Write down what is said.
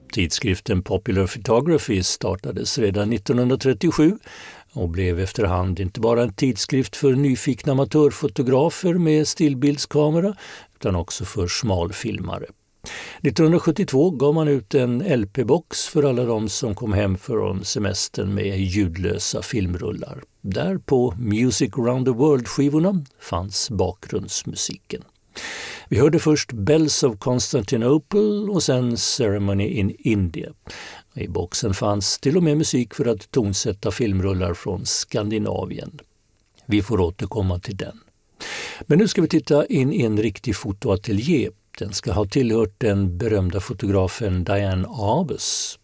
Tidskriften Popular Photography startades redan 1937 och blev efterhand inte bara en tidskrift för nyfikna amatörfotografer med stillbildskamera utan också för smalfilmare. 1972 gav man ut en LP-box för alla de som kom hem från semestern med ljudlösa filmrullar. Där på Music Around the World-skivorna fanns bakgrundsmusiken. Vi hörde först Bells of Constantinople och sen Ceremony in India. I boxen fanns till och med musik för att tonsätta filmrullar från Skandinavien. Vi får återkomma till den. Men nu ska vi titta in i en riktig fotoateljé. Den ska ha tillhört den berömda fotografen Diane Arbus.